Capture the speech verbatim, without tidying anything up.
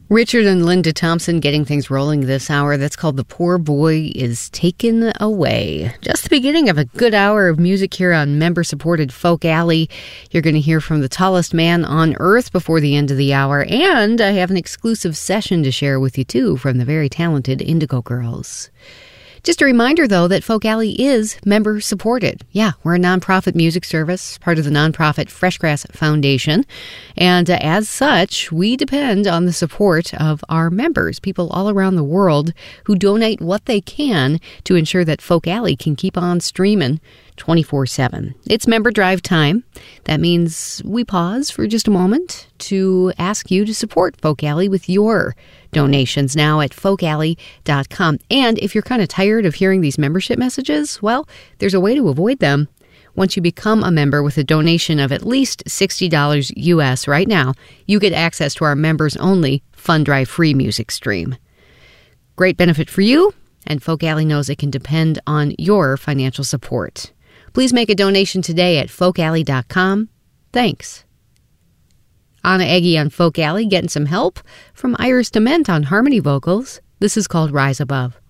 Richard and Linda Thompson getting things rolling this hour. That's called The Poor Boy Is Taken Away. Just the beginning of a good hour of music here on member-supported Folk Alley. You're going to hear from the tallest man on earth before the end of the hour. And I have an exclusive session to share with you, too, from the very talented Indigo Girls. Just a reminder, though, that Folk Alley is member-supported. Yeah, we're a nonprofit music service, part of the nonprofit Freshgrass Foundation. And uh, as such, we depend on the support of our members, people all around the world who donate what they can to ensure that Folk Alley can keep on streaming twenty-four seven. It's member drive time. That means we pause for just a moment to ask you to support Folk Alley with your donations now at folk alley dot com. And if you're kind of tired of hearing these membership messages, well, there's a way to avoid them. Once you become a member with a donation of at least sixty dollars U S right now, you get access to our members-only Fund Drive free music stream. Great benefit for you, and Folk Alley knows it can depend on your financial support. Please make a donation today at folk alley dot com. Thanks. Anna Eggy on Folk Alley getting some help from Iris Dement on harmony vocals. This is called Rise Above.